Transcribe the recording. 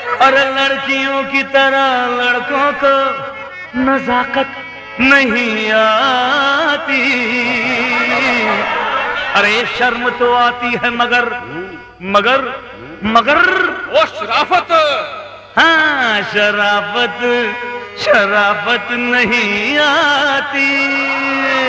और लड़कियों की तरह लड़कों को नजाकत नहीं आती। अरे शर्म तो आती है मगर मगर मगर वो शराफत। हाँ शराफत शराफत नहीं आती।